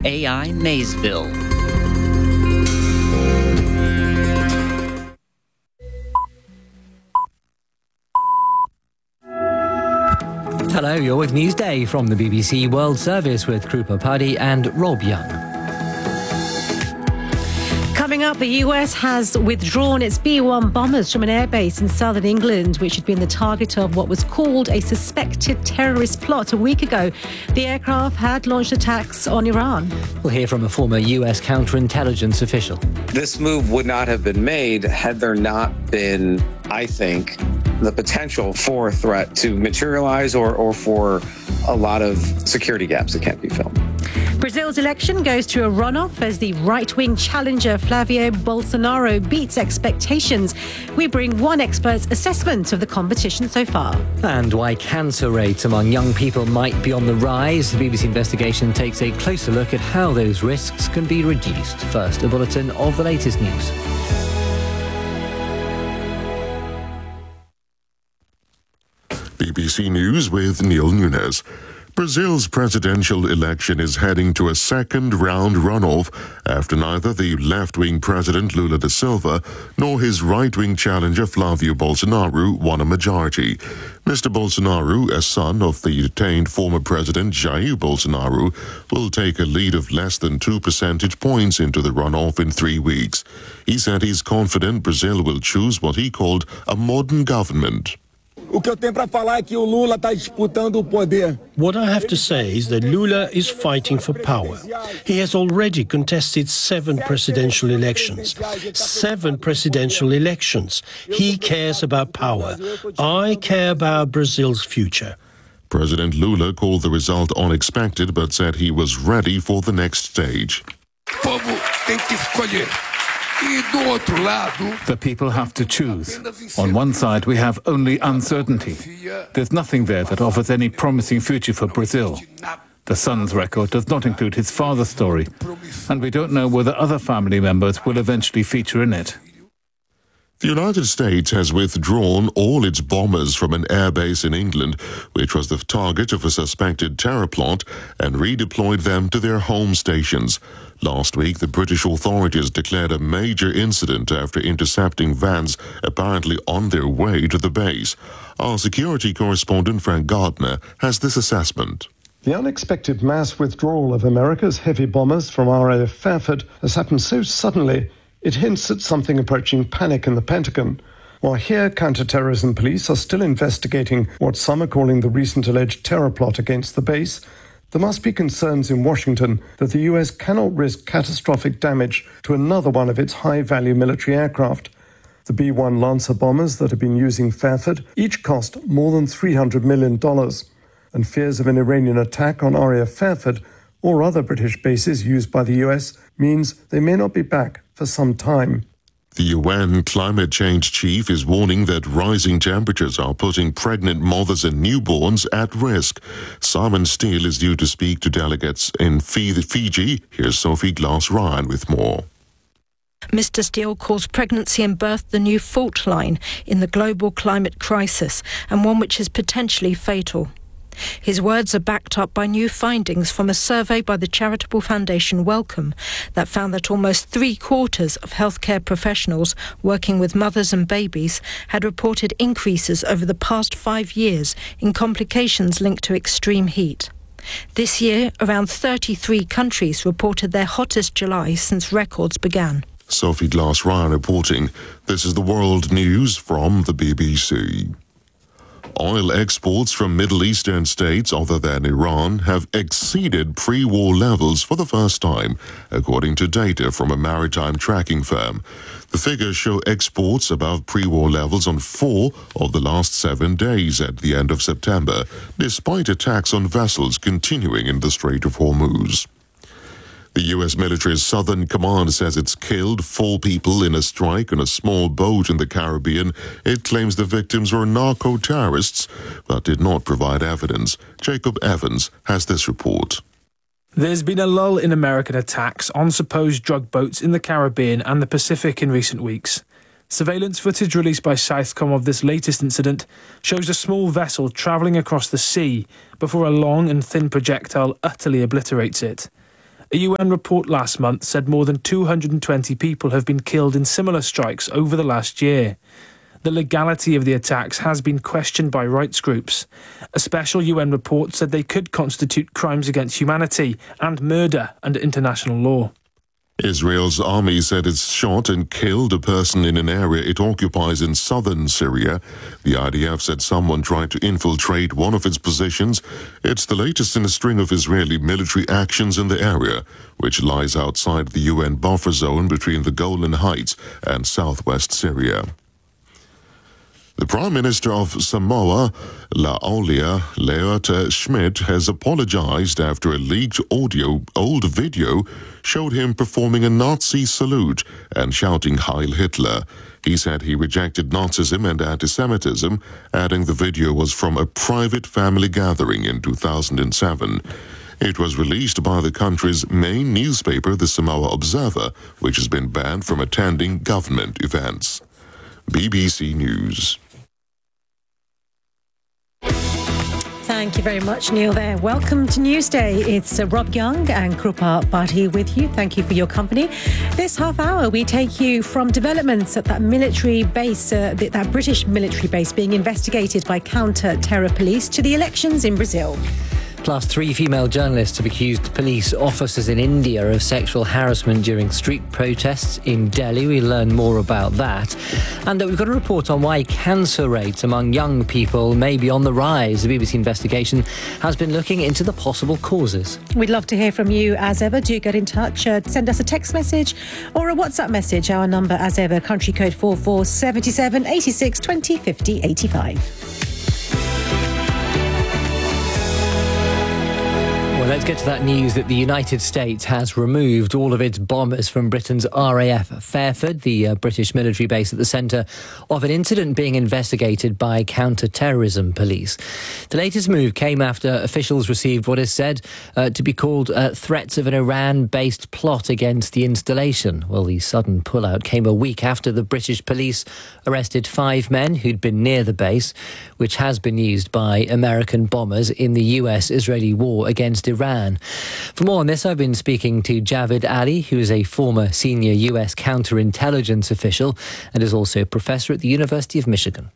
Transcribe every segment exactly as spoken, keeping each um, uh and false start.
A I Maysville. Hello, you're with Newsday from the B B C World Service with Krupa Paddy and Rob Young. Coming up, the U S has withdrawn its B one bombers from an airbase in southern England, which had been the target of what was called a suspected terrorist plot a week ago. The aircraft had launched attacks on Iran. We'll hear from a former U S counterintelligence official. This move would not have been made had there not been, I think, the potential for a threat to materialize or, or for a lot of security gaps that can't be filled. Brazil's election goes to a runoff as the right-wing challenger Flavio Bolsonaro beats expectations. We bring one expert's assessment of the competition so far. And why cancer rates among young people might be on the rise. The B B C investigation takes a closer look at how those risks can be reduced. First, a bulletin of the latest news. B B C News with Neil Nunes. Brazil's presidential election is heading to a second-round runoff after neither the left-wing president Lula da Silva nor his right-wing challenger Flavio Bolsonaro won a majority. Mister Bolsonaro, a son of the detained former president Jair Bolsonaro, will take a lead of less than two percentage points into the runoff in three weeks. He said he's confident Brazil will choose what he called a modern government. What I have to say is that Lula is fighting for power. He has already contested seven presidential elections. Seven presidential elections. He cares about power. I care about Brazil's future. President Lula called the result unexpected but said he was ready for the next stage. The people have to choose. On one side, we have only uncertainty. There's nothing there that offers any promising future for Brazil. The son's record does not include his father's story, and we don't know whether other family members will eventually feature in it. The United States has withdrawn all its bombers from an airbase in England, which was the target of a suspected terror plot, and redeployed them to their home stations. Last week, the British authorities declared a major incident after intercepting vans apparently on their way to the base. Our security correspondent Frank Gardner has this assessment. The unexpected mass withdrawal of America's heavy bombers from R A F Fairford has happened so suddenly it hints at something approaching panic in the Pentagon. While here, counter-terrorism police are still investigating what some are calling the recent alleged terror plot against the base, there must be concerns in Washington that the U S cannot risk catastrophic damage to another one of its high-value military aircraft. The B one Lancer bombers that have been using Fairford each cost more than three hundred million dollars, and fears of an Iranian attack on R A F Fairford or other British bases used by the U S means they may not be back for some time. The U N climate change chief is warning that rising temperatures are putting pregnant mothers and newborns at risk. Simon Steele is due to speak to delegates in Fiji. Here's Sophie Glass-Ryan with more. Mister Steele calls pregnancy and birth the new fault line in the global climate crisis, and one which is potentially fatal. His words are backed up by new findings from a survey by the charitable foundation Wellcome that found that almost three-quarters of healthcare professionals working with mothers and babies had reported increases over the past five years in complications linked to extreme heat. This year, around thirty-three countries reported their hottest July since records began. Sophie Glass-Ryan reporting. This is the World News from the B B C. Oil exports from Middle Eastern states other than Iran have exceeded pre-war levels for the first time, according to data from a maritime tracking firm. The figures show exports above pre-war levels on four of the last seven days at the end of September, despite attacks on vessels continuing in the Strait of Hormuz. The U S military's Southern Command says it's killed four people in a strike on a small boat in the Caribbean. It claims the victims were narco-terrorists, but did not provide evidence. Jacob Evans has this report. There's been a lull in American attacks on supposed drug boats in the Caribbean and the Pacific in recent weeks. Surveillance footage released by Southcom of this latest incident shows a small vessel travelling across the sea before a long and thin projectile utterly obliterates it. A U N report last month said more than two hundred twenty people have been killed in similar strikes over the last year. The legality of the attacks has been questioned by rights groups. A special U N report said they could constitute crimes against humanity and murder under international law. Israel's army said it's shot and killed a person in an area it occupies in southern Syria. The I D F said someone tried to infiltrate one of its positions. It's the latest in a string of Israeli military actions in the area, which lies outside the U N buffer zone between the Golan Heights and southwest Syria. The Prime Minister of Samoa, Laolia Leota Schmidt, has apologized after a leaked audio old video showed him performing a Nazi salute and shouting Heil Hitler. He said he rejected Nazism and anti-Semitism, adding the video was from a private family gathering in two thousand seven. It was released by the country's main newspaper, the Samoa Observer, which has been banned from attending government events. B B C News. Thank you very much, Neil, there. Welcome to Newsday. It's uh, Rob Young and Krupa Bhatti with you. Thank you for your company. This half hour, we take you from developments at that military base, uh, that British military base being investigated by counter-terror police, to the elections in Brazil. Plus, three female journalists have accused police officers in India of sexual harassment during street protests in Delhi. We learn more about that. And uh, we've got a report on why cancer rates among young people may be on the rise. The B B C investigation has been looking into the possible causes. We'd love to hear from you as ever. Do get in touch. Uh, send us a text message or a WhatsApp message. Our number as ever, country code four four seven seven, eight six, two zero, five zero, eight five. Let's get to that news that the United States has removed all of its bombers from Britain's R A F Fairford, the uh, British military base at the centre of an incident being investigated by counter-terrorism police. The latest move came after officials received what is said uh, to be called uh, threats of an Iran-based plot against the installation. Well, the sudden pullout came a week after the British police arrested five men who'd been near the base, which has been used by American bombers in the U S-Israeli war against Iran. Iran. For more on this, I've been speaking to Javed Ali, who is a former senior U S counterintelligence official and is also a professor at the University of Michigan.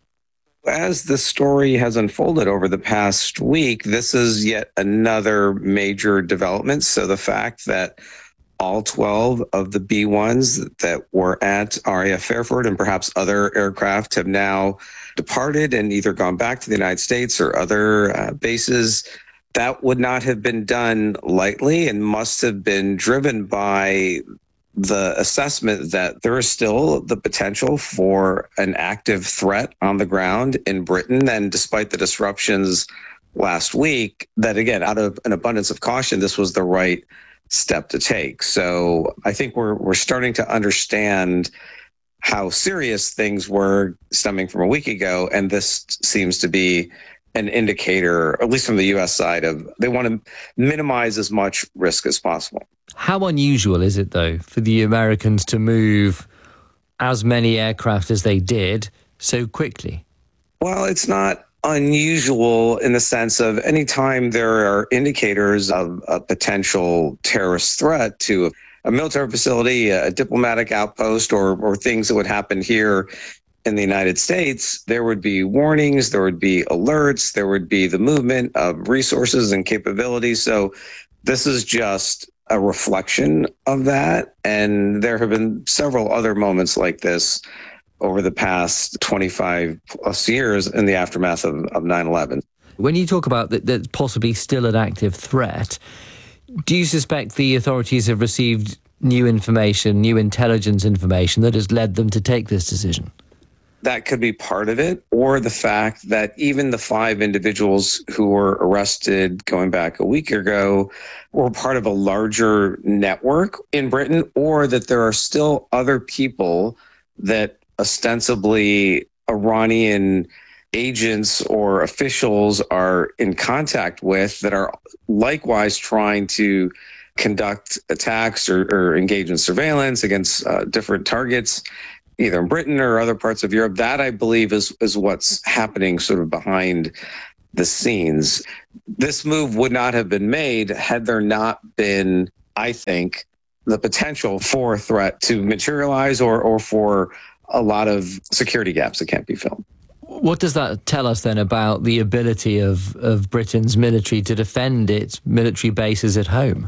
As the story has unfolded over the past week, this is yet another major development. So the fact that all twelve of the B ones that were at R A F Fairford and perhaps other aircraft have now departed and either gone back to the United States or other uh, bases, that would not have been done lightly and must have been driven by the assessment that there is still the potential for an active threat on the ground in Britain. And despite the disruptions last week, that again, out of an abundance of caution, this was the right step to take. So I think we're we're starting to understand how serious things were stemming from a week ago. And this seems to be an indicator, at least from the U S side, of they want to minimize as much risk as possible. How unusual is it, though, for the Americans to move as many aircraft as they did so quickly? Well, it's not unusual in the sense of any time there are indicators of a potential terrorist threat to a military facility, a diplomatic outpost, or or things that would happen here in the United States, there would be warnings, there would be alerts, there would be the movement of resources and capabilities. So this is just a reflection of that. And there have been several other moments like this over the past twenty-five plus years in the aftermath of, of nine eleven. When you talk about that, that's possibly still an active threat, do you suspect the authorities have received new information, new intelligence information that has led them to take this decision? That could be part of it, or the fact that even the five individuals who were arrested going back a week ago were part of a larger network in Britain, or that there are still other people that ostensibly Iranian agents or officials are in contact with that are likewise trying to conduct attacks or, or engage in surveillance against uh, different targets, either in Britain or other parts of Europe. That, I believe, is is what's happening sort of behind the scenes. This move would not have been made had there not been I think, the potential for a threat to materialize or, or for a lot of security gaps that can't be filled. What does that tell us then about the ability of, of Britain's military to defend its military bases at home?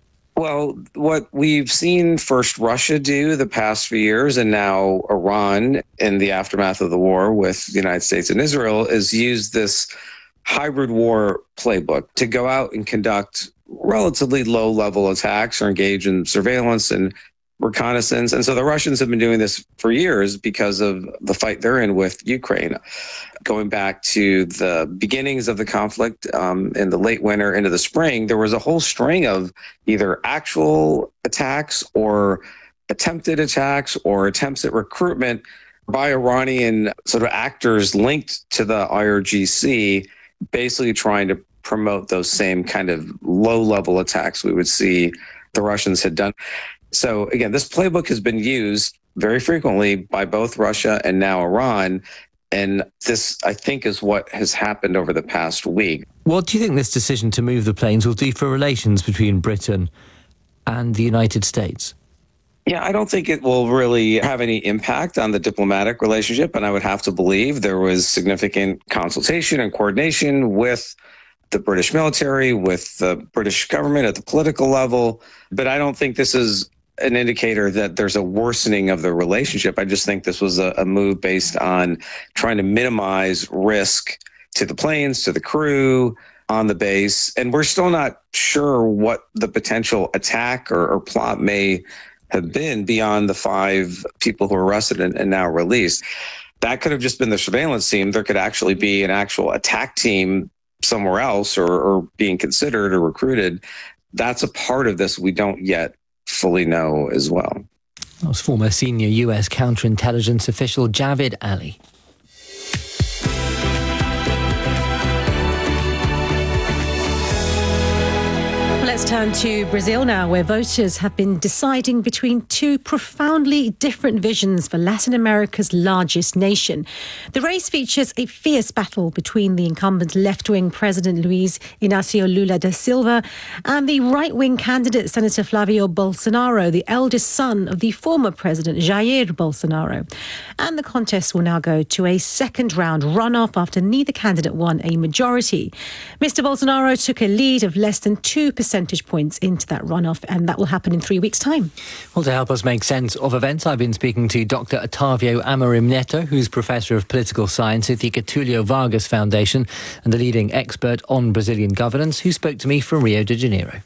Well, what we've seen first Russia do the past few years, and now Iran in the aftermath of the war with the United States and Israel, is use this hybrid war playbook to go out and conduct relatively low-level attacks or engage in surveillance and reconnaissance. And so the Russians have been doing this for years because of the fight they're in with Ukraine. Going back to the beginnings of the conflict um, in the late winter into the spring, there was a whole string of either actual attacks or attempted attacks or attempts at recruitment by Iranian sort of actors linked to the I R G C, basically trying to promote those same kind of low-level attacks we would see the Russians had done. So again, this playbook has been used very frequently by both Russia and now Iran. And this, I think, is what has happened over the past week. What do you think this decision to move the planes will do for relations between Britain and the United States? Yeah, I don't think it will really have any impact on the diplomatic relationship. And I would have to believe there was significant consultation and coordination with the British military, with the British government at the political level. But I don't think this is an indicator that there's a worsening of the relationship. I just think this was a, a move based on trying to minimize risk to the planes, to the crew on the base. And we're still not sure what the potential attack or, or plot may have been beyond the five people who were arrested and, and now released. That could have just been the surveillance team. There could actually be an actual attack team somewhere else or, or being considered or recruited. That's a part of this we don't yet fully know as well. That was former senior U S counterintelligence official Javid Ali. Let's turn to Brazil now, where voters have been deciding between two profoundly different visions for Latin America's largest nation. The race features a fierce battle between the incumbent left-wing President Luiz Inácio Lula da Silva and the right-wing candidate Senator Flavio Bolsonaro, the eldest son of the former President Jair Bolsonaro. And the contest will now go to a second-round runoff after neither candidate won a majority. Mister Bolsonaro took a lead of less than two percentage points into that runoff, and that will happen in three weeks' time. Well, to help us make sense of events, I've been speaking to Doctor Otávio Amorim Neto, who's Professor of Political Science at the Getúlio Vargas Foundation and a leading expert on Brazilian governance, who spoke to me from Rio de Janeiro.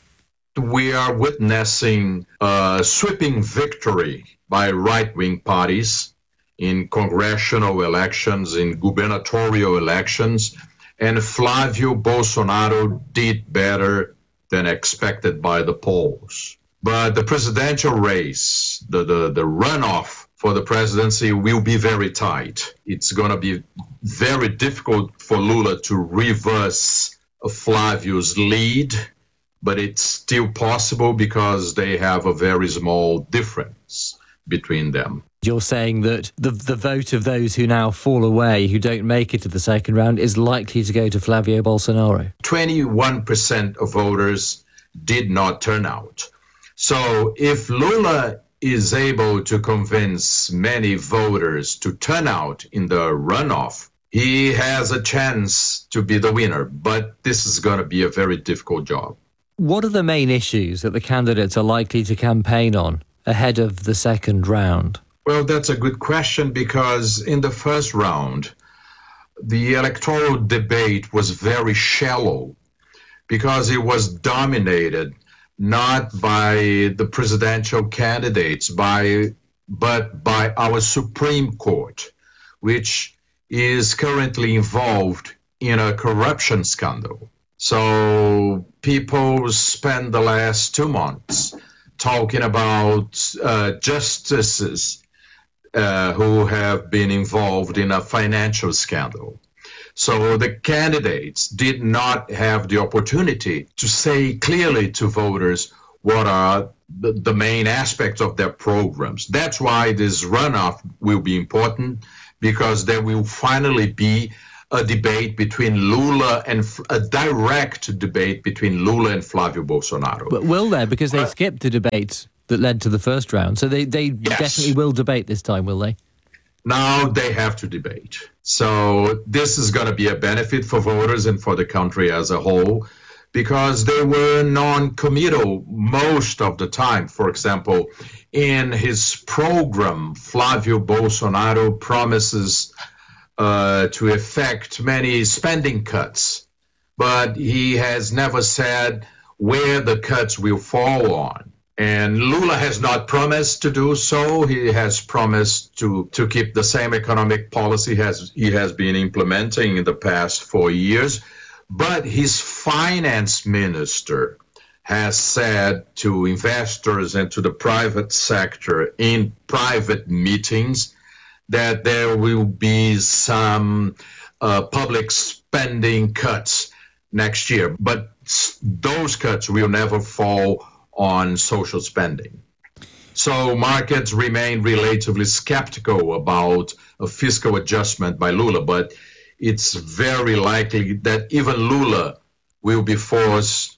We are witnessing a sweeping victory by right-wing parties in congressional elections, in gubernatorial elections, and Flávio Bolsonaro did better than expected by the polls. But the presidential race, the, the, the runoff for the presidency will be very tight. It's going to be very difficult for Lula to reverse Flávio's lead, but it's still possible because they have a very small difference between them. You're saying that the the vote of those who now fall away, who don't make it to the second round, is likely to go to Flavio Bolsonaro? twenty-one percent of voters did not turn out. So if Lula is able to convince many voters to turn out in the runoff, he has a chance to be the winner. But this is going to be a very difficult job. What are the main issues that the candidates are likely to campaign on ahead of the second round? Well, that's a good question, because in the first round, the electoral debate was very shallow because it was dominated not by the presidential candidates, by but by our Supreme Court, which is currently involved in a corruption scandal. So people spent the last two months talking about uh, justices Uh, who have been involved in a financial scandal. So the candidates did not have the opportunity to say clearly to voters what are the, the main aspects of their programs. That's why this runoff will be important, because there will finally be a debate between Lula and a direct debate between Lula and Flávio Bolsonaro. But will there? Because they uh, skipped the debate that led to the first round. So they, they yes. definitely will debate this time, will they? Now they have to debate. So this is going to be a benefit for voters and for the country as a whole, because they were non-committal most of the time. For example, in his program, Flávio Bolsonaro promises uh, to effect many spending cuts, but he has never said where the cuts will fall on. And Lula has not promised to do so. He has promised to, to keep the same economic policy as he has been implementing in the past four years. But his finance minister has said to investors and to the private sector in private meetings that there will be some uh, public spending cuts next year. But those cuts will never fall on social spending. So markets remain relatively skeptical about a fiscal adjustment by Lula, but it's very likely that even Lula will be forced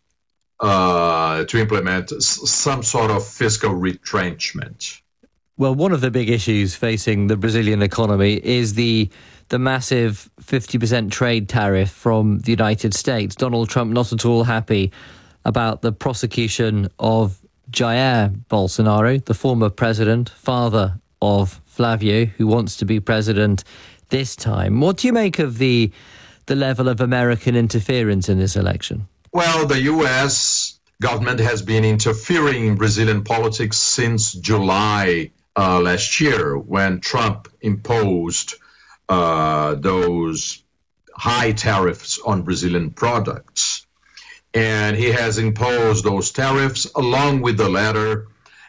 uh, to implement s- some sort of fiscal retrenchment. Well, one of the big issues facing the Brazilian economy is the the massive fifty percent trade tariff from the United States. Donald Trump not at all happy about the prosecution of Jair Bolsonaro, the former president, father of Flávio, who wants to be president this time. What do you make of the the level of American interference in this election? Well, the U S government has been interfering in Brazilian politics since July uh, last year, when Trump imposed uh, those high tariffs on Brazilian products. And he has imposed those tariffs along with the letter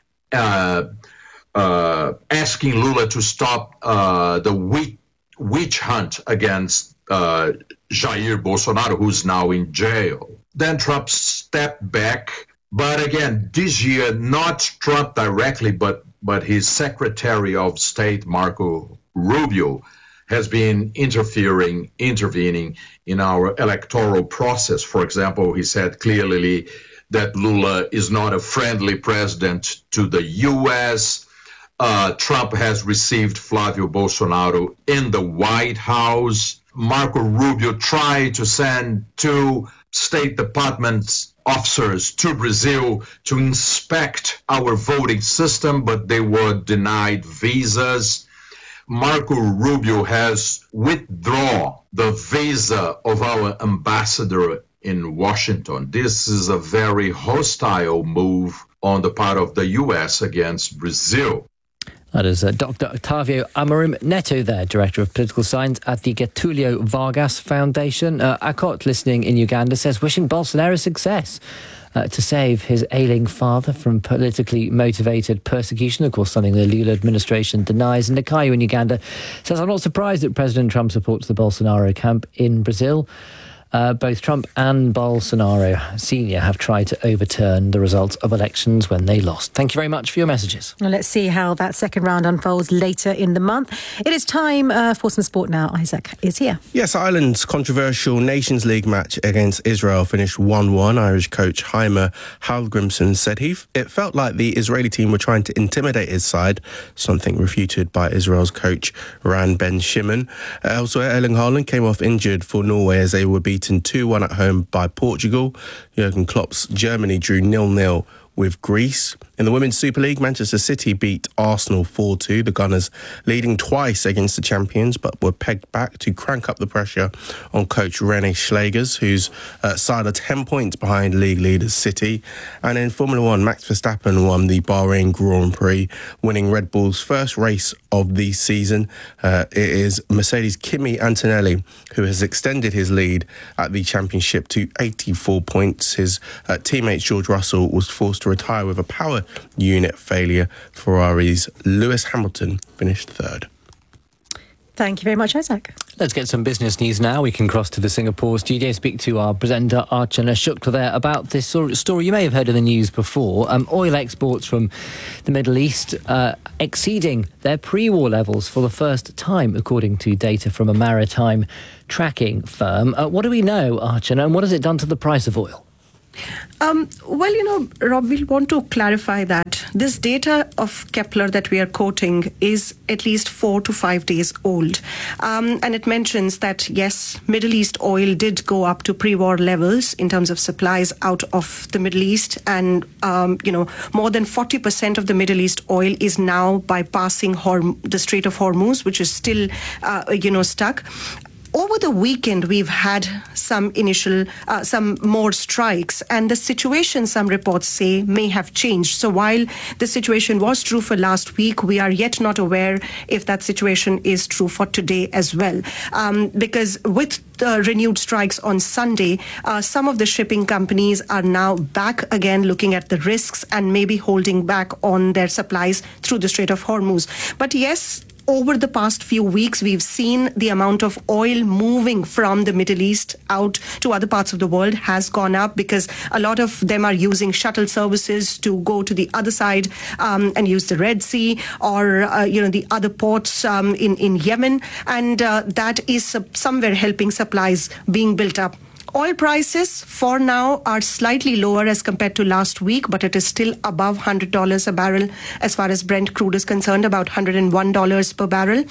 uh, uh, asking Lula to stop uh, the witch, witch hunt against uh, Jair Bolsonaro, who's now in jail. Then Trump stepped back. But again, this year, not Trump directly, but, but his Secretary of State, Marco Rubio, has been interfering, intervening in our electoral process. For example, he said clearly that Lula is not a friendly president to the U S. Uh, Trump has received Flávio Bolsonaro in the White House. Marco Rubio tried to send two State Department officers to Brazil to inspect our voting system, but they were denied visas. Marco Rubio has withdrawn the visa of our ambassador in Washington. This is a very hostile move on the part of the U S against Brazil. That is uh, Doctor Otávio Amorim Neto there, Director of Political Science at the Getulio Vargas Foundation. Uh, Akot, listening in Uganda, says wishing Bolsonaro success uh, to save his ailing father from politically motivated persecution, of course something the Lula administration denies. And Nakayo in Uganda says, I'm not surprised that President Trump supports the Bolsonaro camp in Brazil. Uh, both Trump and Bolsonaro Senior have tried to overturn the results of elections when they lost. Thank you very much for your messages. Well, let's see how that second round unfolds later in the month. It is time uh, for some sport now. Isaac is here. Yes, Ireland's controversial Nations League match against Israel finished one one. Irish coach Jaime Hallgrimsson said he f- it felt like the Israeli team were trying to intimidate his side, something refuted by Israel's coach Ran Ben Shimon. Uh, elsewhere, Erling Haaland came off injured for Norway as they were beaten two one at home by Portugal. Jurgen Klopp's Germany drew nil nil with Greece. In the Women's Super League, Manchester City beat Arsenal four two. The Gunners leading twice against the champions, but were pegged back to crank up the pressure on coach René Schlegers, whose uh, side are ten points behind league leaders City. And in Formula One, Max Verstappen won the Bahrain Grand Prix, winning Red Bull's first race of the season. Uh, it is Mercedes' Kimi Antonelli who has extended his lead at the championship to eighty-four points. His uh, teammate George Russell was forced to retire with a power unit failure. Ferrari's Lewis Hamilton finished third. Thank you very much, Isaac. Let's get some business news now. We can cross to the Singapore studio, speak to our presenter, Archana Shukla, there about this story you may have heard in the news before. Um, oil exports from the Middle East uh, exceeding their pre-war levels for the first time, according to data from a maritime tracking firm. Uh, what do we know, Archana, and what has it done to the price of oil? Um, well, you know, Rob, we'll want to clarify that this data of Kepler that we are quoting is at least four to five days old. Um, and it mentions that, yes, Middle East oil did go up to pre-war levels in terms of supplies out of the Middle East. And, um, you know, more than forty percent of the Middle East oil is now bypassing Horm- the Strait of Hormuz, which is still, uh, you know, stuck. Over the weekend, we've had some initial, uh, some more strikes, and the situation, some reports say, may have changed. So while the situation was true for last week, we are yet not aware if that situation is true for today as well. Um, because with the renewed strikes on Sunday, uh, some of the shipping companies are now back again looking at the risks and maybe holding back on their supplies through the Strait of Hormuz. But yes, over the past few weeks, we've seen the amount of oil moving from the Middle East out to other parts of the world has gone up because a lot of them are using shuttle services to go to the other side um, and use the Red Sea or, uh, you know, the other ports um, in, in Yemen. And uh, that is uh, somewhere helping supplies being built up. Oil prices for now are slightly lower as compared to last week, but it is still above one hundred dollars a barrel as far as Brent crude is concerned, about one hundred one dollars per barrel.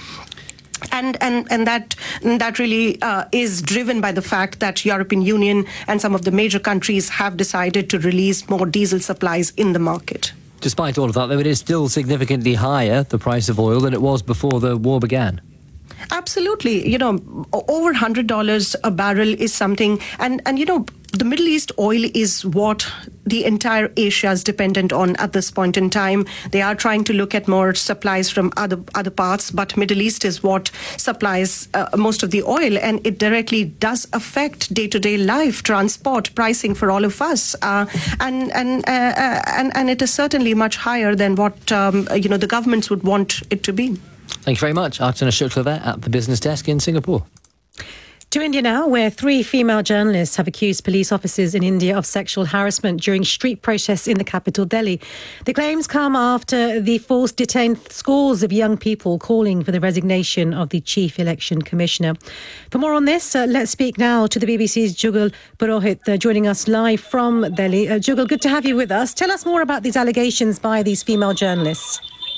And and and that that really uh, is driven by the fact that European Union and some of the major countries have decided to release more diesel supplies in the market. Despite all of that, though, it is still significantly higher, the price of oil, than it was before the war began. Absolutely. You know, over one hundred dollars a barrel is something. And, and, you know, the Middle East oil is what the entire Asia is dependent on at this point in time. They are trying to look at more supplies from other other parts, but Middle East is what supplies uh, most of the oil, and it directly does affect day-to-day life, transport, pricing for all of us. Uh, and, and, uh, uh, and, and it is certainly much higher than what, um, you know, the governments would want it to be. Thank you very much. Archana Shukla there at the business desk in Singapore. To India now, where three female journalists have accused police officers in India of sexual harassment during street protests in the capital, Delhi. The claims come after the force detained scores of young people calling for the resignation of the Chief Election Commissioner. For more on this, uh, let's speak now to the B B C's Jugal Purohit, uh, joining us live from Delhi. Uh, Jugal, good to have you with us. Tell us more about these allegations by these female journalists.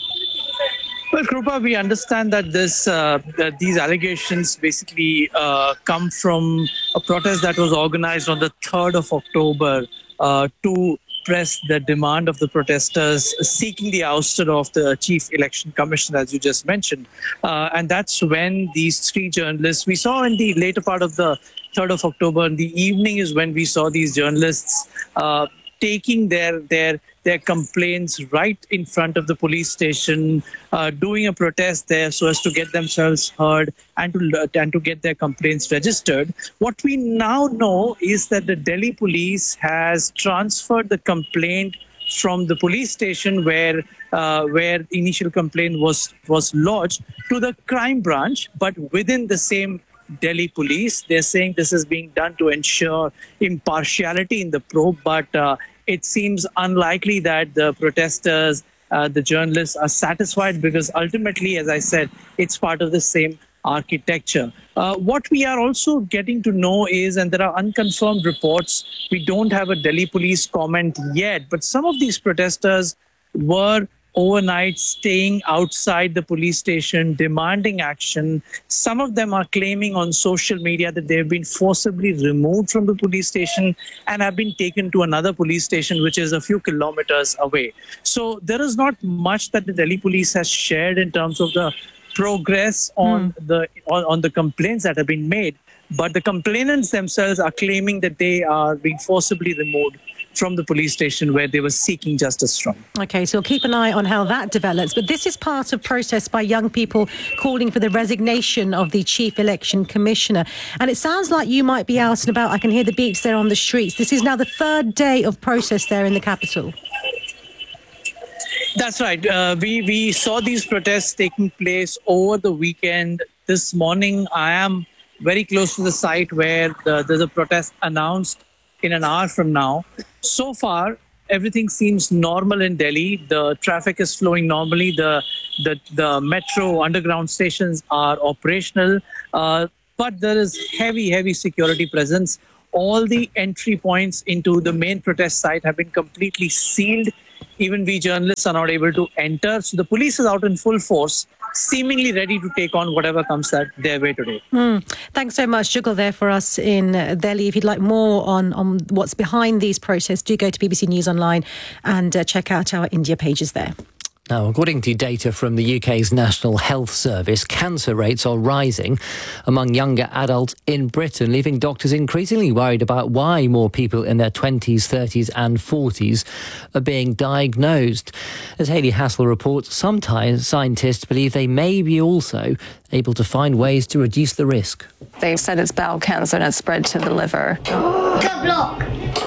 Well, Krupa, we understand that this uh, that these allegations basically uh, come from a protest that was organized on the third of October uh, to press the demand of the protesters seeking the ouster of the Chief Election Commissioner, as you just mentioned. Uh, and that's when these three journalists, we saw in the later part of the third of October, in the evening is when we saw these journalists uh, taking their their their complaints right in front of the police station, uh, doing a protest there so as to get themselves heard and to and to get their complaints registered. What we now know is that the Delhi police has transferred the complaint from the police station where uh, where the initial complaint was was lodged to the crime branch, but within the same Delhi police. They're saying this is being done to ensure impartiality in the probe, but uh, it seems unlikely that the protesters, uh, the journalists are satisfied because ultimately, as I said, it's part of the same architecture. Uh, what we are also getting to know is, and there are unconfirmed reports, we don't have a Delhi police comment yet, but some of these protesters were overnight staying outside the police station, demanding action. Some of them are claiming on social media that they've been forcibly removed from the police station and have been taken to another police station, which is a few kilometers away. So there is not much that the Delhi police has shared in terms of the progress on mm. the on, on the complaints that have been made. But the complainants themselves are claiming that they are being forcibly removed from the police station where they were seeking justice from. OK, so we'll keep an eye on how that develops. But this is part of protests by young people calling for the resignation of the Chief Election Commissioner. And it sounds like you might be out and about. I can hear the beeps there on the streets. This is now the third day of protest there in the capital. That's right. Uh, we, we saw these protests taking place over the weekend this morning, I am very close to the site where the, there's a protest announced in an hour from now. So far, everything seems normal in Delhi. The traffic is flowing normally. The the, the metro underground stations are operational. Uh, but there is heavy, heavy security presence. All the entry points into the main protest site have been completely sealed. Even we journalists are not able to enter. So the police is out in full force, seemingly ready to take on whatever comes that their way today. Mm. Thanks so much, Jugal, there for us in uh, Delhi. If you'd like more on, on what's behind these protests, do go to B B C News Online and uh, check out our India pages there. Now, according to data from the U K's National Health Service, cancer rates are rising among younger adults in Britain, leaving doctors increasingly worried about why more people in their twenties, thirties and forties are being diagnosed. As Hayley Hassel reports, sometimes scientists believe they may be also able to find ways to reduce the risk. They've said it's bowel cancer and it's spread to the liver. Good block.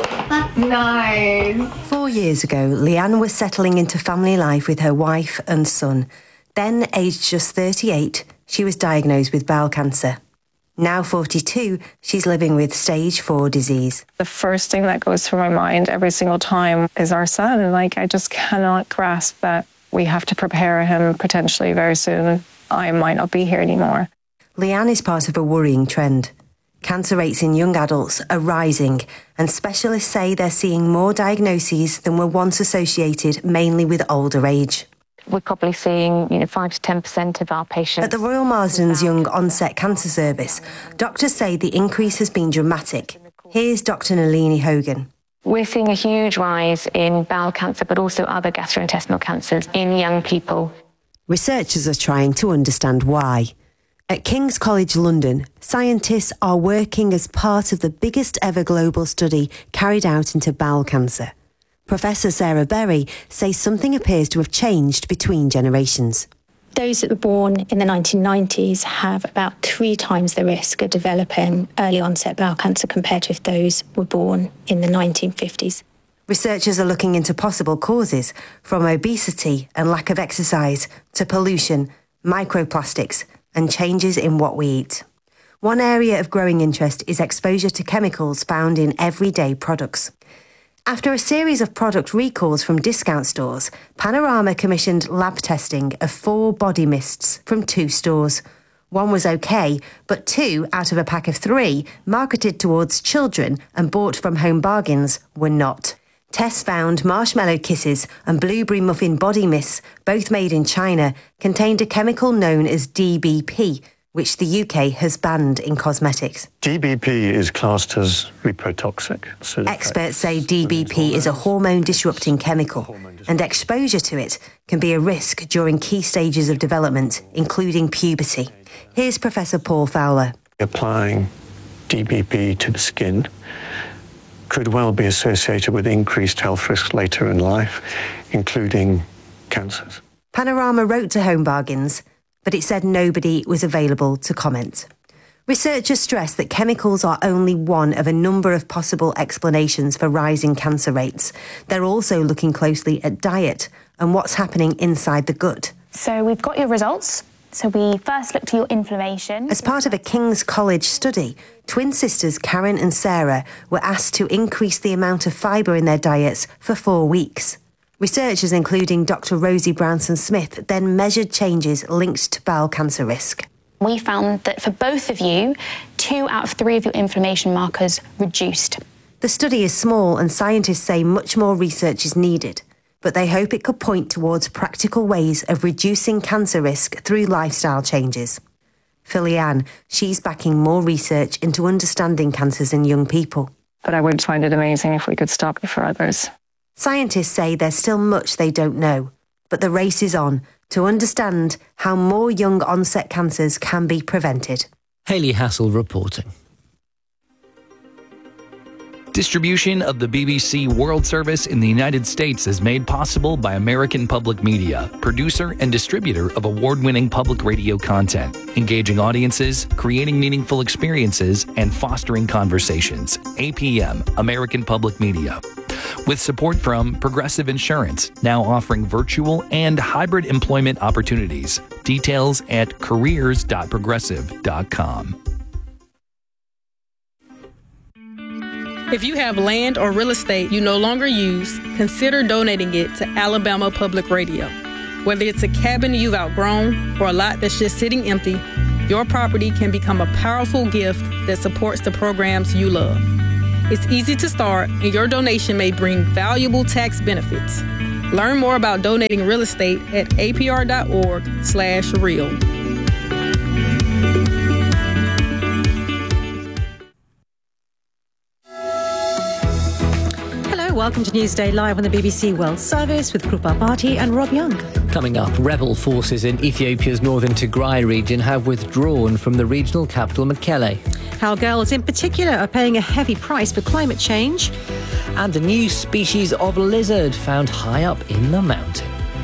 Nice. Four years ago, Leanne was settling into family life with her wife and son. Then, aged just thirty-eight, she was diagnosed with bowel cancer. Now forty-two, she's living with stage four disease. The first thing that goes through my mind every single time is our son. Like, I just cannot grasp that we have to prepare him potentially very soon. I might not be here anymore. Leanne is part of a worrying trend. Cancer rates in young adults are rising, and specialists say they're seeing more diagnoses than were once associated mainly with older age. We're probably seeing, you know, five to ten percent of our patients. At the Royal Marsden's Young Onset Cancer Service, doctors say the increase has been dramatic. Here's Doctor Nalini Hogan. We're seeing a huge rise in bowel cancer, but also other gastrointestinal cancers in young people. Researchers are trying to understand why. At King's College London, scientists are working as part of the biggest ever global study carried out into bowel cancer. Professor Sarah Berry says something appears to have changed between generations. Those that were born in the nineteen nineties have about three times the risk of developing early onset bowel cancer compared to if those were born in the nineteen fifties. Researchers are looking into possible causes, from obesity and lack of exercise to pollution, microplastics, and changes in what we eat. One area of growing interest is exposure to chemicals found in everyday products. After a series of product recalls from discount stores, Panorama commissioned lab testing of four body mists from two stores. One was okay, but two out of a pack of three, marketed towards children and bought from Home Bargains, were not. Tests found Marshmallow Kisses and Blueberry Muffin Body Mists, both made in China, contained a chemical known as D B P, which the U K has banned in cosmetics. D B P is classed as reprotoxic. So experts say D B P is a hormone-disrupting chemical, and exposure to it can be a risk during key stages of development, including puberty. Here's Professor Paul Fowler. Applying D B P to the skin could well be associated with increased health risks later in life, including cancers. Panorama wrote to Home Bargains, but it said nobody was available to comment. Researchers stress that chemicals are only one of a number of possible explanations for rising cancer rates. They're also looking closely at diet and what's happening inside the gut. So we've got your results. So we first looked at your inflammation. As part of a King's College study, twin sisters Karen and Sarah were asked to increase the amount of fibre in their diets for four weeks. Researchers, including Doctor Rosie Brownson-Smith, then measured changes linked to bowel cancer risk. We found that for both of you, two out of three of your inflammation markers reduced. The study is small and scientists say much more research is needed, but they hope it could point towards practical ways of reducing cancer risk through lifestyle changes. For Leanne, she's backing more research into understanding cancers in young people. But I would find it amazing if we could stop it for others. Scientists say there's still much they don't know, but the race is on to understand how more young onset cancers can be prevented. Hayley Hassel reporting. Distribution of the B B C World Service in the United States is made possible by American Public Media, producer and distributor of award-winning public radio content, engaging audiences, creating meaningful experiences, and fostering conversations. A P M, American Public Media. with support from Progressive Insurance, now offering virtual and hybrid employment opportunities. Details at careers dot progressive dot com. If you have land or real estate you no longer use, consider donating it to Alabama Public Radio. Whether it's a cabin you've outgrown or a lot that's just sitting empty, your property can become a powerful gift that supports the programs you love. It's easy to start, and your donation may bring valuable tax benefits. Learn more about donating real estate at apr.org slash real. Welcome to Newsday Live on the B B C World Service with Krupa Bhati and Rob Young. Coming up, rebel forces in Ethiopia's northern Tigray region have withdrawn from the regional capital Mekelle. How girls in particular are paying a heavy price for climate change. And a new species of lizard found high up in the mountain.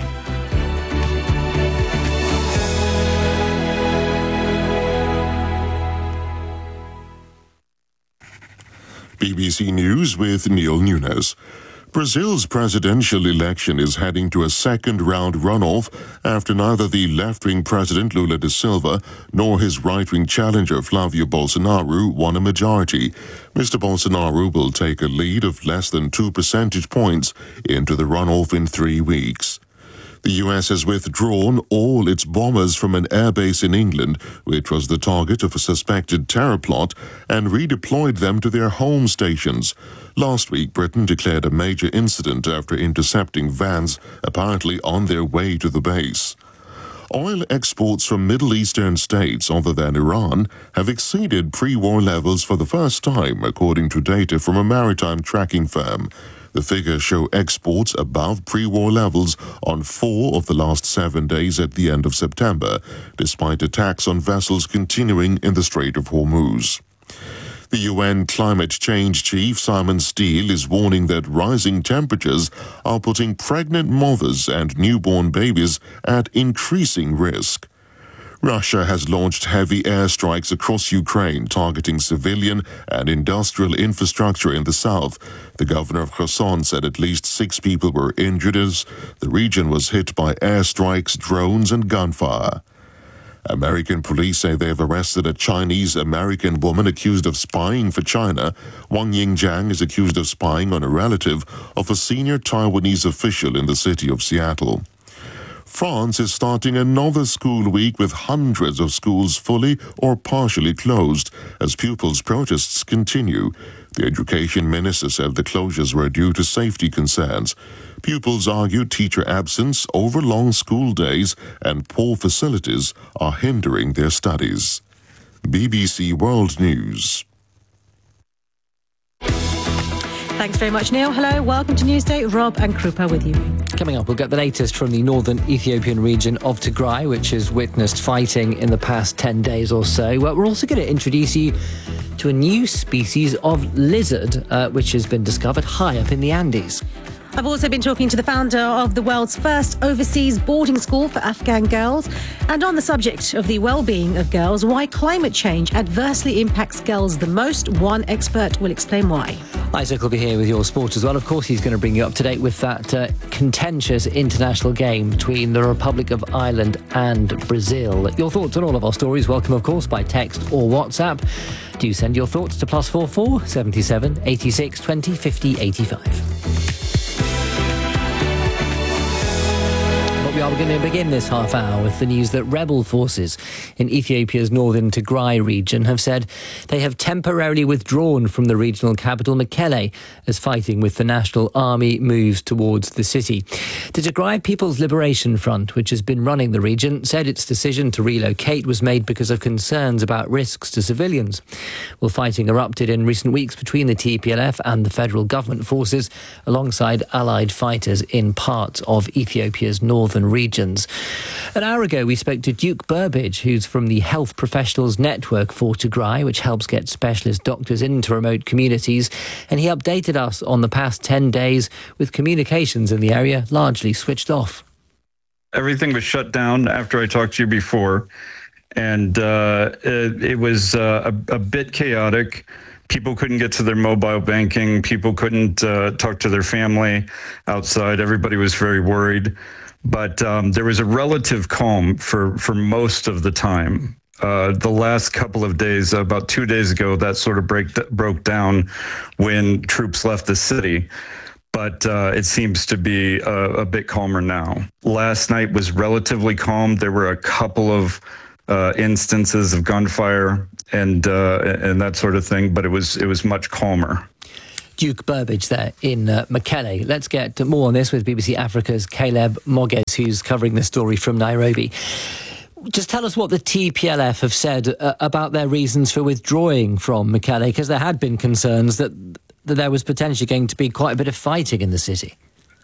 B B C News with Neil Nunes. Brazil's presidential election is heading to a second-round runoff after neither the left-wing president Lula da Silva nor his right-wing challenger Flavio Bolsonaro won a majority. Mister Bolsonaro will take a lead of less than two percentage points into the runoff in three weeks. The U S has withdrawn all its bombers from an airbase in England, which was the target of a suspected terror plot, and redeployed them to their home stations. Last week, Britain declared a major incident after intercepting vans apparently on their way to the base. Oil exports from Middle Eastern states other than Iran have exceeded pre-war levels for the first time, according to data from a maritime tracking firm. The figures show exports above pre-war levels on four of the last seven days at the end of September, despite attacks on vessels continuing in the Strait of Hormuz. The U N climate change chief Simon Steele is warning that rising temperatures are putting pregnant mothers and newborn babies at increasing risk. Russia has launched heavy airstrikes across Ukraine, targeting civilian and industrial infrastructure in the south. The governor of Kherson said at least six people were injured as the region was hit by airstrikes, drones, and gunfire. American police say they have arrested a Chinese-American woman accused of spying for China. Wang Yingjiang is accused of spying on a relative of a senior Taiwanese official in the city of Seattle. France is starting another school week with hundreds of schools fully or partially closed as pupils' protests continue. The education minister said the closures were due to safety concerns. Pupils argue teacher absence, overlong school days, and poor facilities are hindering their studies. B B C World News. Thanks very much, Neil. Hello, welcome to Newsday. Rob and Krupa with you. Coming up, we'll get the latest from the northern Ethiopian region of Tigray, which has witnessed fighting in the past ten days or so. Well, we're also going to introduce you to a new species of lizard, uh, which has been discovered high up in the Andes. I've also been talking to the founder of the world's first overseas boarding school for Afghan girls. And on the subject of the well-being of girls, why climate change adversely impacts girls the most, one expert will explain why. Isaac will be here with your sport as well. Of course, he's going to bring you up to date with that uh, contentious international game between the Republic of Ireland and Brazil. Your thoughts on all of our stories, welcome, of course, by text or WhatsApp. Do send your thoughts to plus four four seventy-seven eighty-six twenty fifty eighty-five. We are going to begin this half hour with the news that rebel forces in Ethiopia's northern Tigray region have said they have temporarily withdrawn from the regional capital Mekelle as fighting with the National Army moves towards the city. The Tigray People's Liberation Front, which has been running the region, said its decision to relocate was made because of concerns about risks to civilians. Well, fighting erupted in recent weeks between the T P L F and the federal government forces alongside allied fighters in parts of Ethiopia's northern regions. An hour ago, we spoke to Duke Burbidge, who's from the Health Professionals Network for Tigray, which helps get specialist doctors into remote communities, and he updated us on the past ten days with communications in the area largely switched off. Everything was shut down after I talked to you before, and uh, it, it was uh, a, a bit chaotic. People couldn't get to their mobile banking. People couldn't uh, talk to their family outside. Everybody was very worried. But um, there was a relative calm for, for most of the time. Uh, the last couple of days, about two days ago, that sort of break, broke down when troops left the city. But uh, it seems to be a, a bit calmer now. Last night was relatively calm. There were a couple of uh, instances of gunfire and uh, and that sort of thing, but it was it was much calmer. Duke Burbage there in uh, Mekelle. Let's get more on this with B B C Africa's Caleb Moges, who's covering the story from Nairobi. Just tell us what the T P L F have said uh, about their reasons for withdrawing from Mekelle, because there had been concerns that, that there was potentially going to be quite a bit of fighting in the city.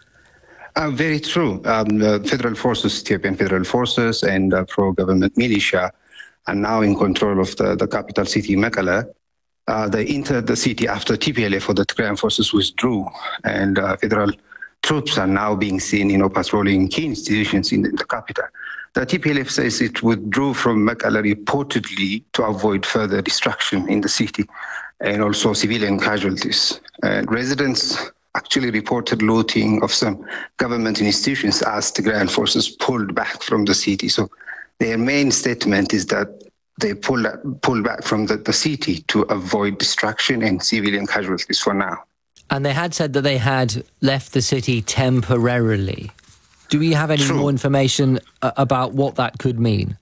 Uh, very true. Um, the federal forces, Ethiopian federal forces and uh, pro-government militia are now in control of the, the capital city, Mekelle. Uh, they entered the city after T P L F or the Tigrayan forces withdrew, and uh, federal troops are now being seen, you know, patrolling key institutions in the, the capital. The T P L F says it withdrew from Mekelle reportedly to avoid further destruction in the city and also civilian casualties. Uh, residents actually reported looting of some government institutions as Tigrayan forces pulled back from the city. So their main statement is that they pulled, pulled back from the, the city to avoid destruction and civilian casualties for now. And they had said that they had left the city temporarily. Do we have any True. more information uh, about what that could mean?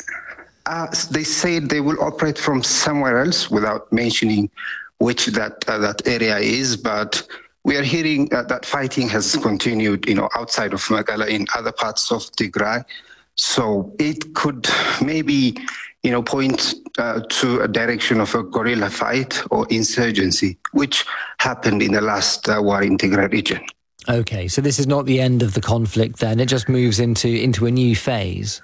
Uh, they said they will operate from somewhere else without mentioning which that uh, that area is. But we are hearing uh, that fighting has continued, you know, outside of Mekelle in other parts of Tigray. So it could maybe, you know, point uh, to a direction of a guerrilla fight or insurgency, which happened in the last uh, war in Tigray region. Okay, so this is not the end of the conflict then, it just moves into into a new phase.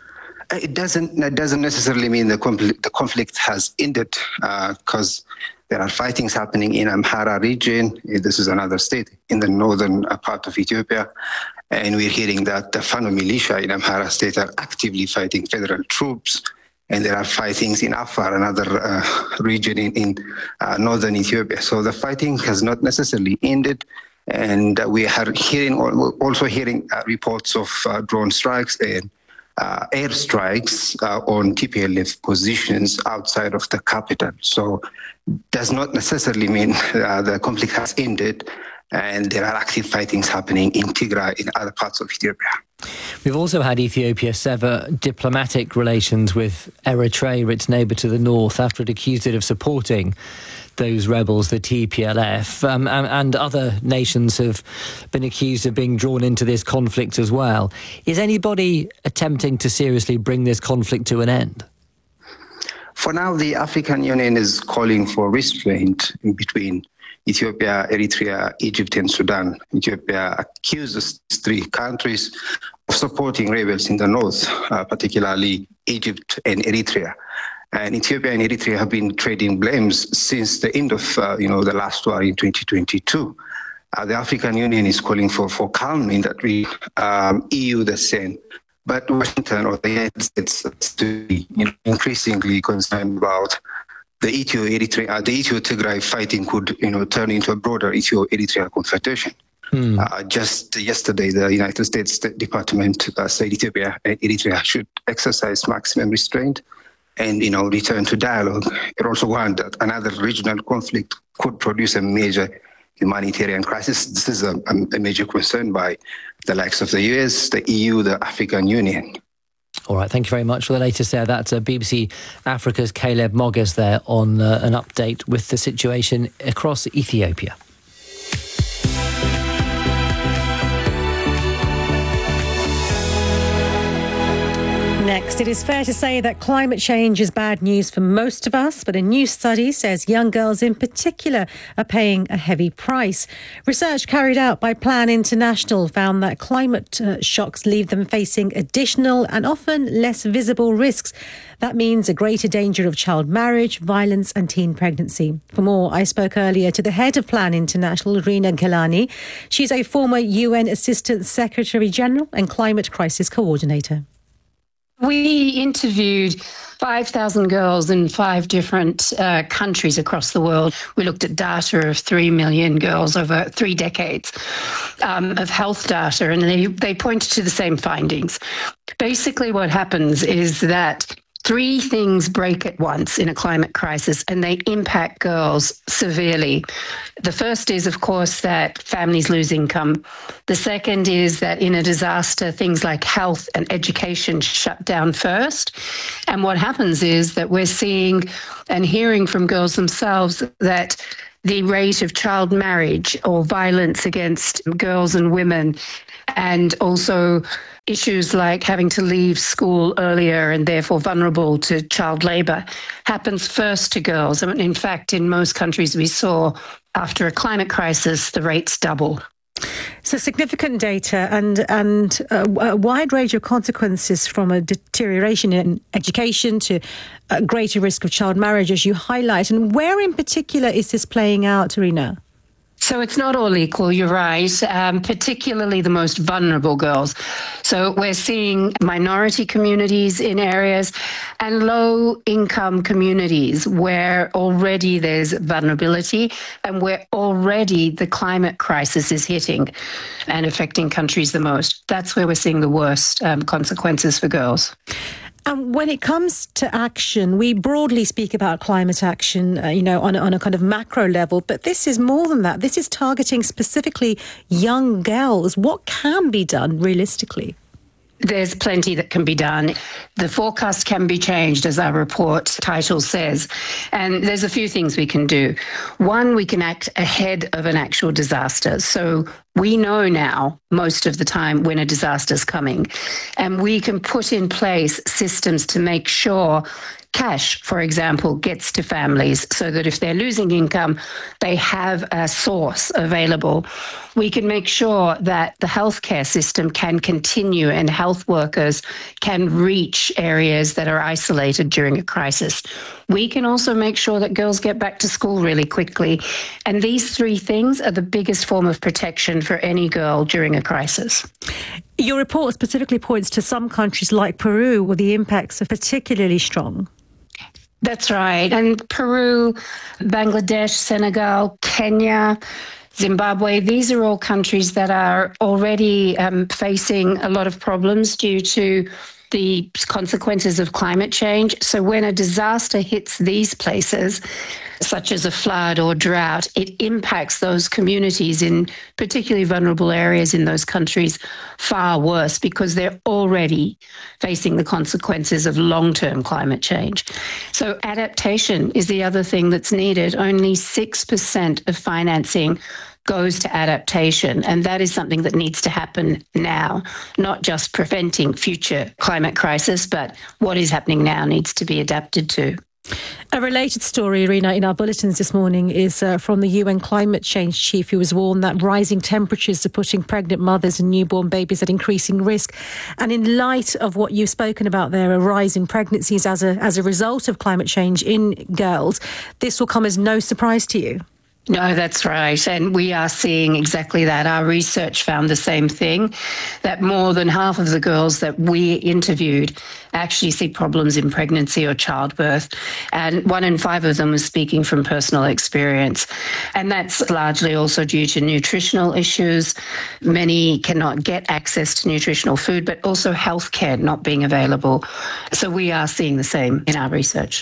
It doesn't it doesn't necessarily mean the conflict, the conflict has ended, because uh, there are fightings happening in Amhara region. This is another state in the northern part of Ethiopia. And we're hearing that the Fano militia in Amhara state are actively fighting federal troops. And there are fightings in Afar, another uh, region in, in uh, northern Ethiopia. So the fighting has not necessarily ended. And uh, we are hearing also hearing uh, reports of uh, drone strikes and uh, air strikes uh, on T P L F positions outside of the capital. So does not necessarily mean uh, the conflict has ended, and there are active fightings happening in Tigray in other parts of Ethiopia. We've also had Ethiopia sever diplomatic relations with Eritrea, its neighbour to the north, after it accused it of supporting those rebels, the T P L F, um, and, and other nations have been accused of being drawn into this conflict as well. Is anybody attempting to seriously bring this conflict to an end? For now, the African Union is calling for restraint in between Ethiopia, Eritrea, Egypt, and Sudan. Ethiopia accuses three countries of supporting rebels in the north, uh, particularly Egypt and Eritrea. And Ethiopia and Eritrea have been trading blames since the end of, uh, you know, the last war in twenty twenty-two. Uh, the African Union is calling for, for calm in that region. Um, E U the same. But Washington or the United States is to be, you know, increasingly concerned about the Ethio-Eritrea, uh, the Ethio-Tigray fighting could, you know, turn into a broader Ethio-Eritrea confrontation. Hmm. Uh, just yesterday, the United States State Department uh, said Ethiopia and Eritrea should exercise maximum restraint and, you know, return to dialogue. It also warned that another regional conflict could produce a major humanitarian crisis. This is a, a major concern by the likes of the U S, the E U, the African Union. All right, thank you very much for the latest there. That's uh, B B C Africa's Caleb Moges there on uh, an update with the situation across Ethiopia. Next, it is fair to say that climate change is bad news for most of us, but a new study says young girls in particular are paying a heavy price. Research carried out by Plan International found that climate uh, shocks leave them facing additional and often less visible risks. That means a greater danger of child marriage, violence and teen pregnancy. For more, I spoke earlier to the head of Plan International, Rina Ghelani. She's a former U N Assistant Secretary General and Climate Crisis Coordinator. We interviewed five thousand girls in five different uh, countries across the world. We looked at data of three million girls over three decades um, of health data, and they, they pointed to the same findings. Basically, what happens is that three things break at once in a climate crisis, and they impact girls severely. The first is, of course, that families lose income. The second is that in a disaster, things like health and education shut down first. And what happens is that we're seeing and hearing from girls themselves that the rate of child marriage or violence against girls and women, and also issues like having to leave school earlier and therefore vulnerable to child labour, happens first to girls. I mean, in fact, in most countries we saw after a climate crisis, the rates double. So significant data and and a, a wide range of consequences, from a deterioration in education to a greater risk of child marriage, as you highlight. And where in particular is this playing out, Rina? So it's not all equal, you're right, um, particularly the most vulnerable girls. So we're seeing minority communities in areas and low-income communities where already there's vulnerability and where already the climate crisis is hitting and affecting countries the most. That's where we're seeing the worst um, consequences for girls. And when it comes to action, we broadly speak about climate action, uh, you know, on a, on a kind of macro level, but this is more than that. This is targeting specifically young girls. What can be done realistically? There's plenty that can be done. The forecast can be changed, as our report title says. And there's a few things we can do. One, we can act ahead of an actual disaster. So we know now, most of the time, when a disaster is coming. And we can put in place systems to make sure cash, for example, gets to families so that if they're losing income, they have a source available. We can make sure that the healthcare system can continue and health workers can reach areas that are isolated during a crisis. We can also make sure that girls get back to school really quickly. And these three things are the biggest form of protection for any girl during a crisis. Your report specifically points to some countries like Peru where the impacts are particularly strong. That's right. And Peru, Bangladesh, Senegal, Kenya, Zimbabwe, these are all countries that are already um, facing a lot of problems due to the consequences of climate change. So when a disaster hits these places, such as a flood or drought, it impacts those communities in particularly vulnerable areas in those countries far worse because they're already facing the consequences of long-term climate change. So adaptation is the other thing that's needed. Only six percent of financing goes to adaptation, and that is something that needs to happen now, not just preventing future climate crisis, but what is happening now needs to be adapted to. A related story, Rina, in our bulletins this morning is uh, from the U N climate change chief, who has warned that rising temperatures are putting pregnant mothers and newborn babies at increasing risk. And in light of what you've spoken about there, a rise in pregnancies as a as a result of climate change in girls, this will come as no surprise to you. No, that's right. And we are seeing exactly that. Our research found the same thing, that more than half of the girls that we interviewed actually see problems in pregnancy or childbirth. And one in five of them was speaking from personal experience. And that's largely also due to nutritional issues. Many cannot get access to nutritional food, but also healthcare not being available. So we are seeing the same in our research.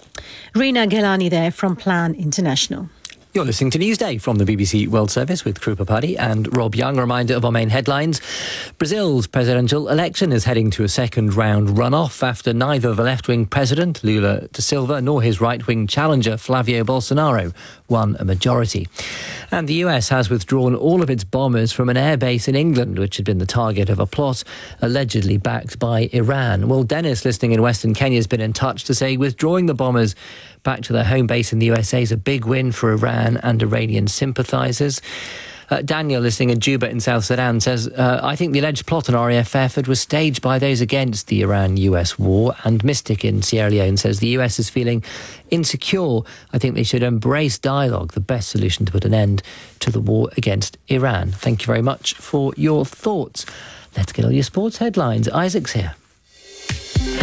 Rina Ghelani there from Plan International. You're listening to Newsday from the B B C World Service with Krupa Paddy and Rob Young. A reminder of our main headlines. Brazil's presidential election is heading to a second round runoff after neither the left-wing president, Lula da Silva, nor his right-wing challenger, Flavio Bolsonaro, won a majority. And the U S has withdrawn all of its bombers from an airbase in England, which had been the target of a plot allegedly backed by Iran. Well, Dennis, listening in Western Kenya, has been in touch to say withdrawing the bombers back to their home base in the U S A is a big win for Iran and Iranian sympathisers. Uh, Daniel, listening in Juba in South Sudan, says, uh, I think the alleged plot on R A F Fairford was staged by those against the Iran-U S war. And Mystic in Sierra Leone says the U S is feeling insecure. I think they should embrace dialogue, the best solution to put an end to the war against Iran. Thank you very much for your thoughts. Let's get all your sports headlines. Isaac's here.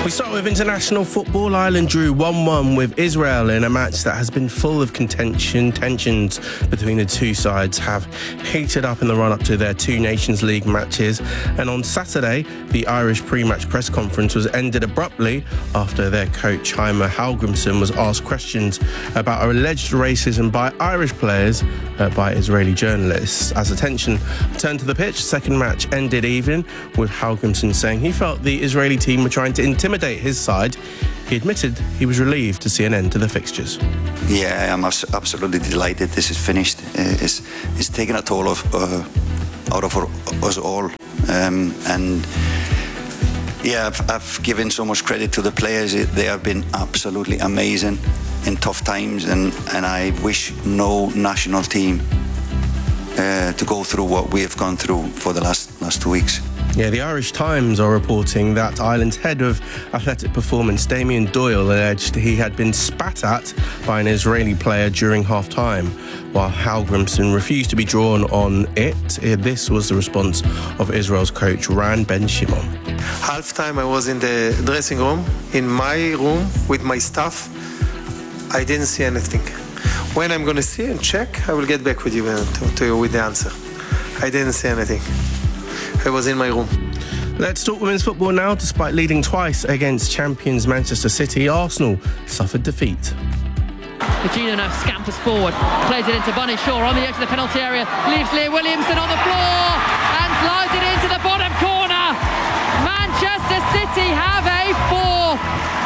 We start with international football. Ireland drew one one with Israel in a match that has been full of contention. Tensions between the two sides have heated up in the run-up to their two Nations League matches. And on Saturday, the Irish pre-match press conference was ended abruptly after their coach, Jaime Hallgrímsson, was asked questions about alleged racism by Irish players uh, by Israeli journalists. As the tension turned to the pitch, second match ended even, with Hallgrímsson saying he felt the Israeli team were trying to intimidate his side. He admitted he was relieved to see an end to the fixtures. Yeah, I'm absolutely delighted this is finished. It's, it's taken a toll of, uh, out of our, us all. Um, and yeah, I've, I've given so much credit to the players. They have been absolutely amazing in tough times, and, and I wish no national team uh, to go through what we have gone through for the last, last two weeks. Yeah, the Irish Times are reporting that Ireland's head of athletic performance, Damien Doyle, alleged he had been spat at by an Israeli player during half-time, while Hallgrímsson refused to be drawn on it. This was the response of Israel's coach, Ran Ben Shimon. Half-time, I was in the dressing room, in my room, with my staff. I didn't see anything. When I'm going to see and check, I will get back with you, uh, to, to you with the answer. I didn't see anything. I was in my room. Let's talk women's football now. Despite leading twice against champions Manchester City, Arsenal suffered defeat. Regina now scampers forward, plays it into Bunny Shaw on the edge of the penalty area, leaves Leah Williamson on the floor and slides it into the bottom corner. Manchester City have a fourth,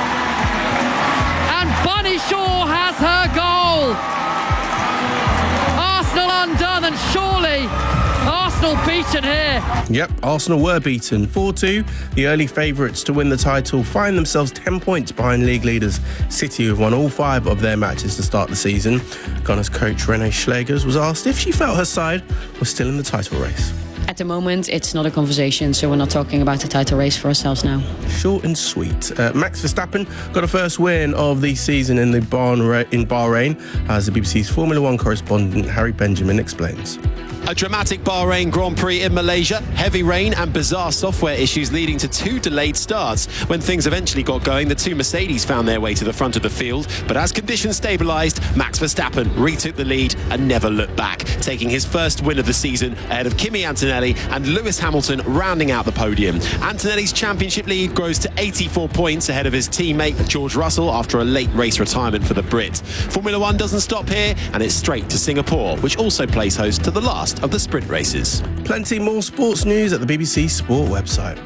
and Bunny Shaw has her goal. Arsenal undone, and surely Arsenal beaten here. Yep, Arsenal were beaten four two. The early favourites to win the title find themselves ten points behind league leaders City, who've won all five of their matches to start the season. Gunners coach Renee Schlegers was asked if she felt her side was still in the title race. At the moment, it's not a conversation, so we're not talking about the title race for ourselves now. Short and sweet. Uh, Max Verstappen got a first win of the season in, the Bahrain, in Bahrain, as the B B C's Formula One correspondent Harry Benjamin explains. A dramatic Bahrain Grand Prix in Malaysia, heavy rain and bizarre software issues leading to two delayed starts. When things eventually got going, the two Mercedes found their way to the front of the field, but as conditions stabilised, Max Verstappen retook the lead and never looked back, taking his first win of the season ahead of Kimi Antonelli and Lewis Hamilton rounding out the podium. Antonelli's championship lead grows to eighty-four points ahead of his teammate George Russell after a late race retirement for the Brit. Formula One doesn't stop here, and it's straight to Singapore, which also plays host to the last of the sprint races. Plenty more sports news at the B B C Sport website.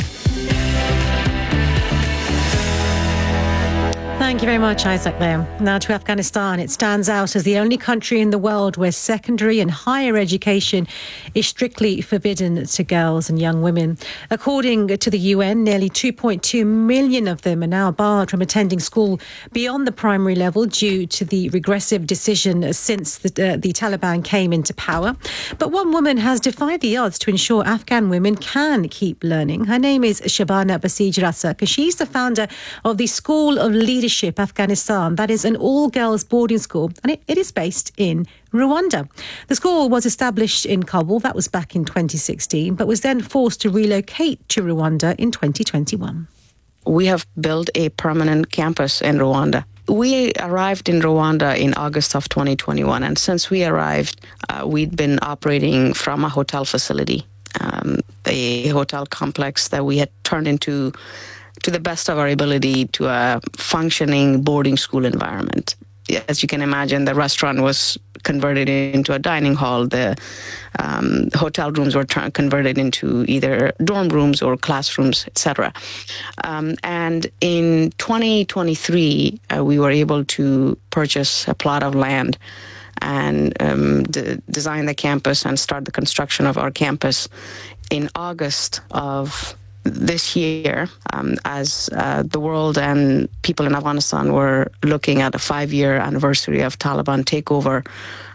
Thank you very much, Isaac there. Now to Afghanistan. It stands out as the only country in the world where secondary and higher education is strictly forbidden to girls and young women. According to the U N, nearly two point two million of them are now barred from attending school beyond the primary level due to the regressive decision since the, uh, the Taliban came into power. But one woman has defied the odds to ensure Afghan women can keep learning. Her name is Shabana Basij Rasak, and she's the founder of the School of Leadership Afghanistan. That is an all-girls boarding school, and it, it is based in Rwanda. The school was established in Kabul, that was back in twenty sixteen, but was then forced to relocate to Rwanda in twenty twenty-one. We have built a permanent campus in Rwanda. We arrived in Rwanda in August of twenty twenty-one, and since we arrived, uh, we'd been operating from a hotel facility, um, a hotel complex that we had turned into, to the best of our ability, to a functioning boarding school environment. As you can imagine, the restaurant was converted into a dining hall. The um, hotel rooms were tra- converted into either dorm rooms or classrooms, et cetera. Um, and in twenty twenty-three, uh, we were able to purchase a plot of land and um, d- design the campus and start the construction of our campus in August of this year, um, as uh, the world and people in Afghanistan were looking at a five-year anniversary of Taliban takeover.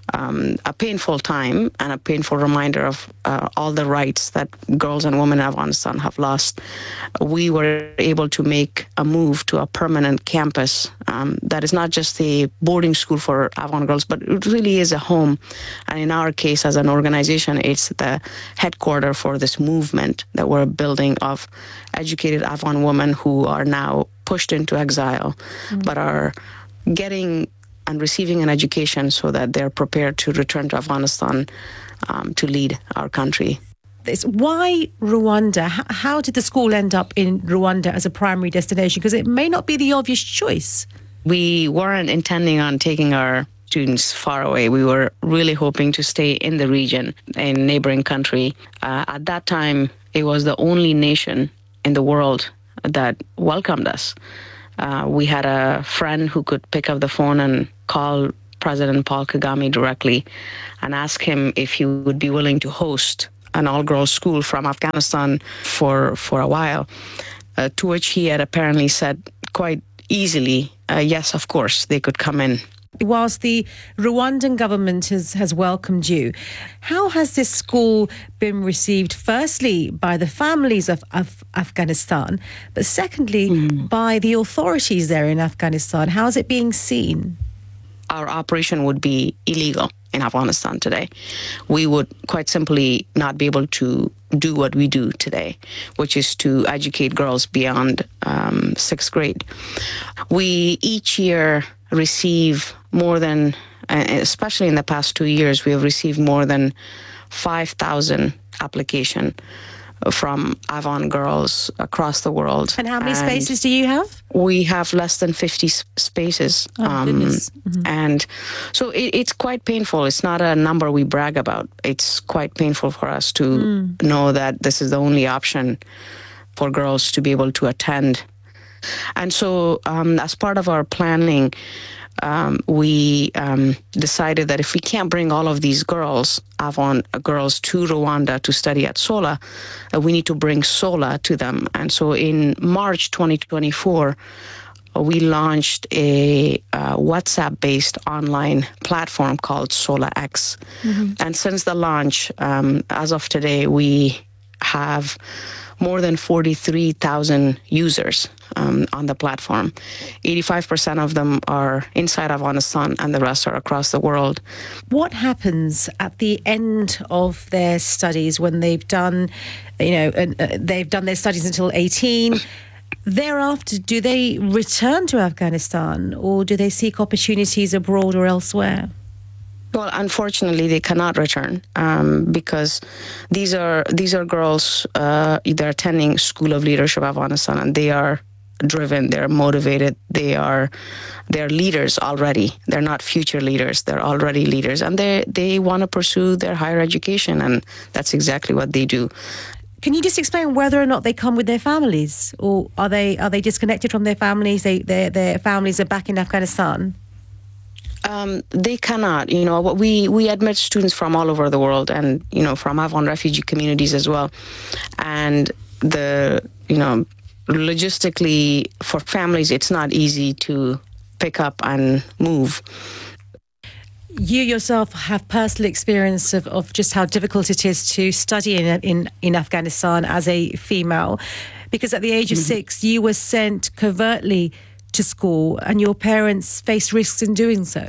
um, a painful time and a painful reminder of uh, all the rights that girls and women in Afghanistan have lost, we were able to make a move to a permanent campus um, that is not just a boarding school for Afghan girls, but it really is a home. And in our case, as an organization, it's the headquarters for this movement that we're building of educated Afghan women who are now pushed into exile, mm-hmm. but are getting and receiving an education so that they're prepared to return to Afghanistan um, to lead our country. It's why Rwanda? How did the school end up in Rwanda as a primary destination? Because it may not be the obvious choice. We weren't intending on taking our students far away. We were really hoping to stay in the region, in a neighboring country. Uh, at that time, it was the only nation in the world that welcomed us. Uh, we had a friend who could pick up the phone and call President Paul Kagame directly and ask him if he would be willing to host an all-girls school from Afghanistan for, for a while, uh, to which he had apparently said quite easily, uh, yes, of course, they could come in. Whilst the Rwandan government has, has welcomed you, how has this school been received, firstly, by the families of, of Afghanistan, but secondly, mm. by the authorities there in Afghanistan? How is it being seen? Our operation would be illegal in Afghanistan today. We would quite simply not be able to do what we do today, which is to educate girls beyond um, sixth grade. We each year receive more than, especially in the past two years, we have received more than five thousand applications from Afghan girls across the world. And how many and spaces do you have? We have less than fifty spaces. Oh, um, goodness. Mm-hmm. And so it, it's quite painful. It's not a number we brag about. It's quite painful for us to mm. know that this is the only option for girls to be able to attend. And so um, as part of our planning, Um, we um, decided that if we can't bring all of these girls, Afghan girls, to Rwanda to study at SOLA, uh, we need to bring SOLA to them. And so in March twenty twenty-four, uh, we launched a uh, WhatsApp-based online platform called SOLA-X. Mm-hmm. And since the launch, um, as of today, we have more than forty-three thousand users um, on the platform. eighty-five percent of them are inside Afghanistan and the rest are across the world. What happens at the end of their studies when they've done, you know, uh, they've done their studies until eighteen? Thereafter, do they return to Afghanistan or do they seek opportunities abroad or elsewhere? Well, unfortunately, they cannot return um, because these are these are girls. Uh, they're attending School of Leadership Afghanistan, and they are driven. They're motivated. They are they're leaders already. They're not future leaders. They're already leaders, and they they want to pursue their higher education, and that's exactly what they do. Can you just explain whether or not they come with their families, or are they are they disconnected from their families? They their their families are back in Afghanistan. Um, they cannot, you know, we, we admit students from all over the world and, you know, from Afghan refugee communities as well. And the, you know, logistically for families, it's not easy to pick up and move. You yourself have personal experience of, of just how difficult it is to study in, in, in Afghanistan as a female, because at the age of mm-hmm. six, you were sent covertly to school and your parents face risks in doing so.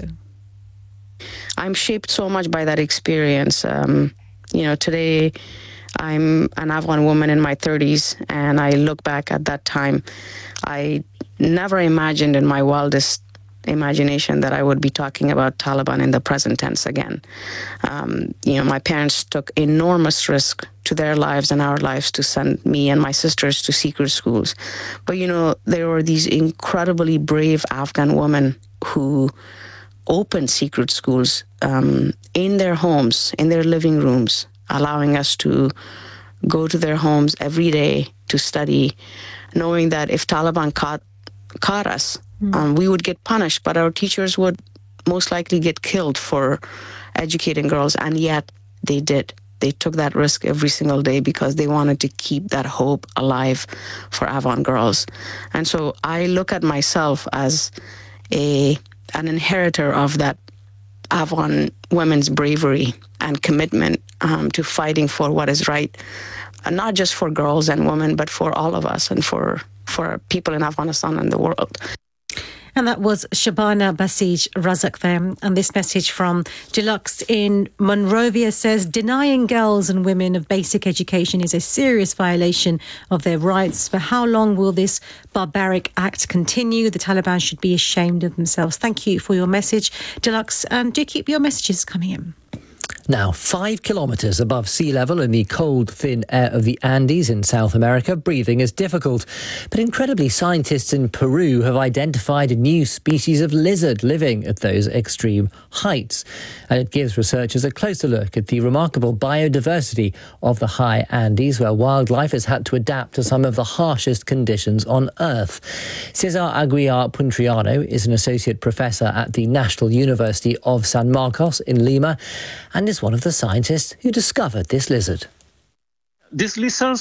I'm shaped so much by that experience. Um, you know, today I'm an Afghan woman in my thirties and I look back at that time. I never imagined in my wildest imagination that I would be talking about Taliban in the present tense again. Um, you know, my parents took enormous risk to their lives and our lives to send me and my sisters to secret schools. But, you know, there were these incredibly brave Afghan women who opened secret schools um, in their homes, in their living rooms, allowing us to go to their homes every day to study, knowing that if Taliban caught, caught us, Um, we would get punished, but our teachers would most likely get killed for educating girls, and yet they did. They took that risk every single day because they wanted to keep that hope alive for Afghan girls. And so I look at myself as a an inheritor of that Afghan women's bravery and commitment um, to fighting for what is right, uh, not just for girls and women, but for all of us and for, for people in Afghanistan and the world. And that was Shabana Basij Razak there. And this message from Deluxe in Monrovia says, denying girls and women of basic education is a serious violation of their rights. For how long will this barbaric act continue? The Taliban should be ashamed of themselves. Thank you for your message, Deluxe. And do keep your messages coming in. Now, five kilometres above sea level in the cold, thin air of the Andes in South America, breathing is difficult. But incredibly, scientists in Peru have identified a new species of lizard living at those extreme heights. And it gives researchers a closer look at the remarkable biodiversity of the high Andes, where wildlife has had to adapt to some of the harshest conditions on Earth. Cesar Aguiar Puntriano is an associate professor at the National University of San Marcos in Lima and is one of the scientists who discovered this lizard. These lizards